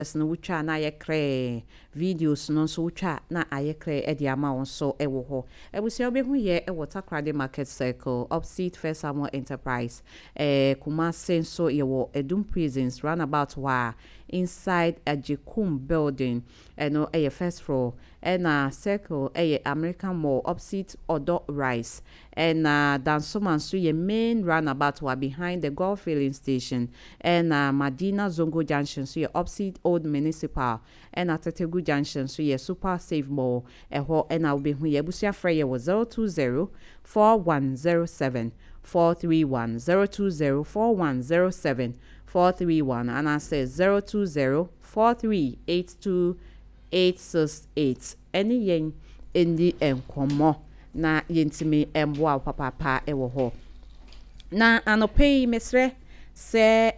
no wucha na ayekre videos no so wucha na ayekre e de ama won so e wo ho ebusia obehu ye e Takoradi Market Circle opposite First Samuel Enterprise Kumasi so ye wo Edum Prisons roundabout wa inside a Jekum building no a first floor and circle a American Mall opposite Odo Rice and Dansoman so ye main roundabout wa behind the Gulf filling station and Madina Zongo Junction so ye opposite Old Municipal and Tetegu Junction so ye Super Safe Mall ho and I'll be here busia frey was 020 4107 431 020 4107 431 and I say 020 4382 868 any yen in the enkomo na yentimi emboa papa ewo ho na anope mesre se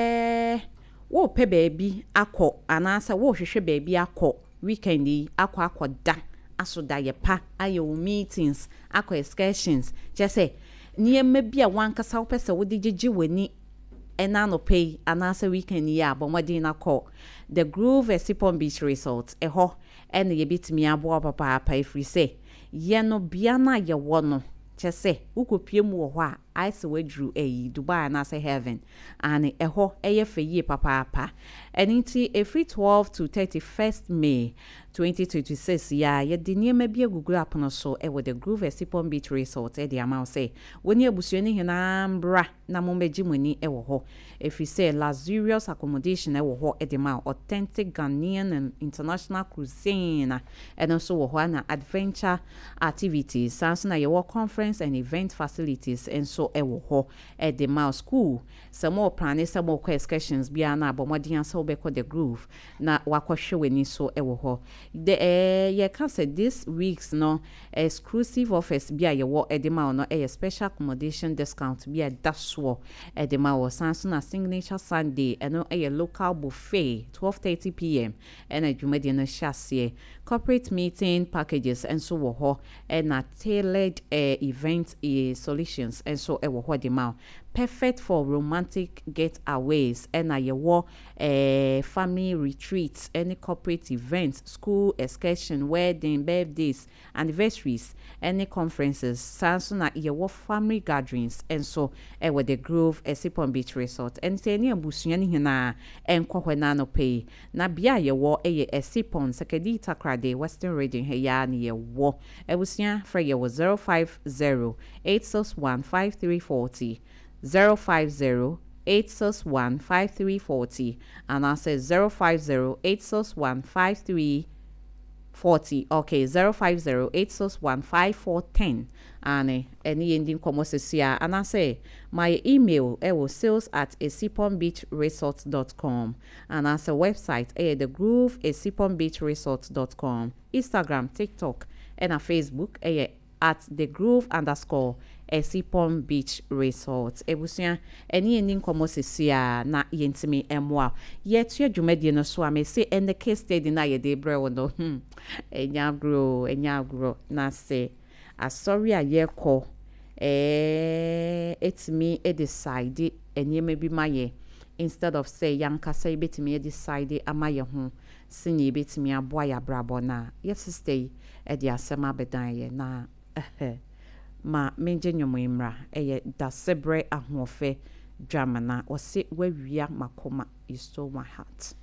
wo pe baby akọ anasa wo hwehwe baby akọ weekendi akọ da asoda ye pa ayo meetings akọ excursions just say niema bia wankasa wo pese wo digigi wani enano pay anasa weekend ya bomadi na call the Groove Esipon Beach Resort eho ene ye bitimi abo papa ifri say ye no bia na ye wono chese ukopie mu wo ho a ice wadru Dubai na say heaven and eho eye feye papa eninti every 12 to 31st May 2026 ya ye de niema bia gugu apono so with the Groove Esipon Beach Resort e de amount say woni abusuani hina mbra na momegi muni ewo ho if you say luxurious accommodation ewo ho e de ma authentic Ghanaian and international cuisine and also wo ho na adventure activities sans na your conference and event facilities and so ewo ho e de ma school some more plan some more excursions bia na abomodin so be called the Groove na wakwahwe weni so ewo ho the you can say this week's no exclusive offers bia ye wo e de ma no a special accommodation discount bia daswo e de ma wo sans na signature Sunday and no a local buffet 12:30 p.m. and a jumadi no chassis corporate meeting packages and so wo ho and a tailored event solutions and so e wo ho de ma perfect for romantic getaways and your family retreats, any corporate events, school excursion, wedding, birthdays, anniversaries, any conferences, Samsung your family gatherings, and so with the Groove Esipon Beach Resort. And say near Busiani hina and Kohenano pay. Na bia ye wo Esipon Sekedi Takoradi Western Region Heyani ye wo. Ebusia Freya was 050 861 5340. 050-861-5340 and I say 050-861-5340 okay 050-861-5410 and any ending komosesia and I say my email was sales@esiponbeachresort.com and as a website the Groove esiponbeachresort.com Instagram TikTok and a Facebook at the Groove_Esipon Beach Resort. Ebusia eni ending komosesia na yentimi emwa. Yet your jumedi no so ame say and the case study na ye de brewono. Enya grow na say asori aye ko etimi e decide enye mebi maye instead of say yanka say betimi e decide amaye ho sinye betimi aboa ya brabo na yes stay e di asema bedan ye na ma menje nyomo imra eye da sebre ahofe dwamana wose wawia makoma you stole my heart.